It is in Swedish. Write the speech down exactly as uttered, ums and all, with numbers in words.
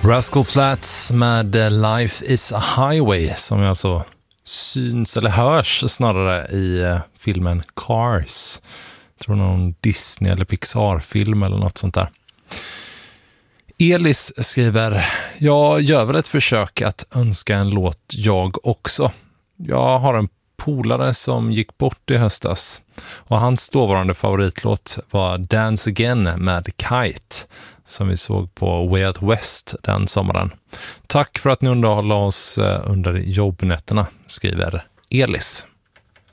Rascal Flatts med Life is a Highway, som alltså syns eller hörs snarare i uh, filmen Cars. Jag tror någon Disney eller Pixar-film eller något sånt där. Elis skriver: jag gör väl ett försök att önska en låt jag också. Jag har en polare som gick bort i höstas och hans dåvarande favoritlåt var Dance Again med Kite, som vi såg på Way Out West den sommaren. Tack för att ni underhåller oss under jobbnätterna, skriver Elis.